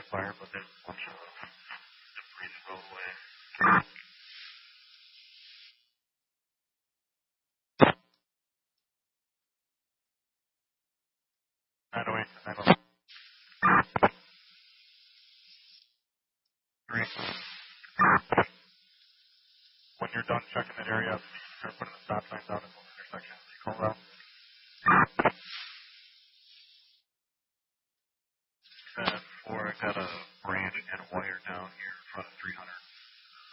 a fire, but there's a bunch of debris to go away. When you're done checking that area, start putting the stop signs out in those intersections. You call out. And 4, I got a branch and a wire down here in front of 300.